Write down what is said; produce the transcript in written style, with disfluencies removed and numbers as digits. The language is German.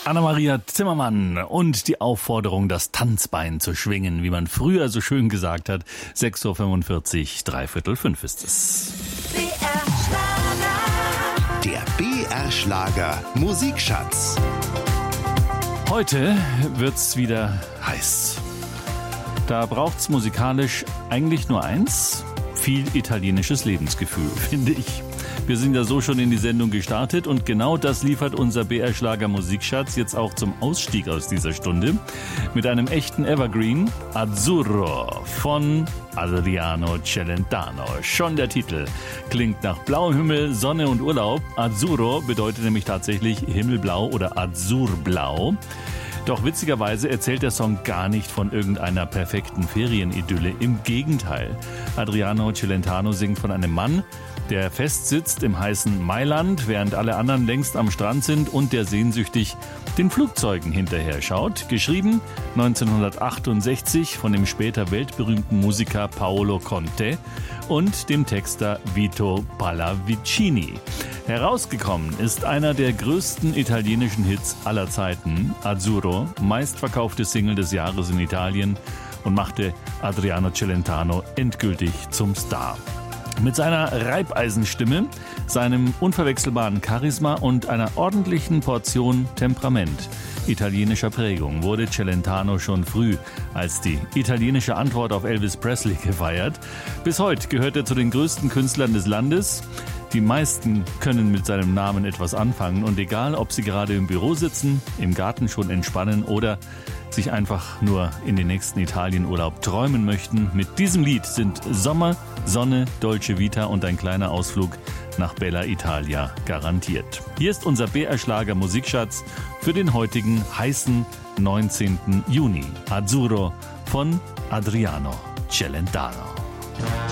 Anna-Maria Zimmermann und die Aufforderung, das Tanzbein zu schwingen, wie man früher so schön gesagt hat. 6.45 Uhr, 4:45 ist es. Der BR-Schlager Musikschatz. Heute wird's wieder heiß. Da braucht's musikalisch eigentlich nur eins: viel italienisches Lebensgefühl, finde ich. Wir sind ja so schon in die Sendung gestartet und genau das liefert unser BR-Schlager Musikschatz jetzt auch zum Ausstieg aus dieser Stunde mit einem echten Evergreen, Azzurro von Adriano Celentano. Schon der Titel klingt nach blauem Himmel, Sonne und Urlaub. Azzurro bedeutet nämlich tatsächlich himmelblau oder azurblau. Doch witzigerweise erzählt der Song gar nicht von irgendeiner perfekten Ferienidylle. Im Gegenteil. Adriano Celentano singt von einem Mann, der festsitzt im heißen Mailand, während alle anderen längst am Strand sind und der sehnsüchtig den Flugzeugen hinterher schaut. Geschrieben 1968 von dem später weltberühmten Musiker Paolo Conte und dem Texter Vito Pallavicini. Herausgekommen ist einer der größten italienischen Hits aller Zeiten, Azzurro, meistverkaufte Single des Jahres in Italien und machte Adriano Celentano endgültig zum Star. Mit seiner Reibeisenstimme, seinem unverwechselbaren Charisma und einer ordentlichen Portion Temperament italienischer Prägung wurde Celentano schon früh als die italienische Antwort auf Elvis Presley gefeiert. Bis heute gehört er zu den größten Künstlern des Landes. Die meisten können mit seinem Namen etwas anfangen und egal, ob sie gerade im Büro sitzen, im Garten schon entspannen oder sich einfach nur in den nächsten Italienurlaub träumen möchten, mit diesem Lied sind Sommer, Sonne, Dolce Vita und ein kleiner Ausflug nach Bella Italia garantiert. Hier ist unser BR-Schlager Musikschatz für den heutigen heißen 19. Juni. Azzurro von Adriano Celentano.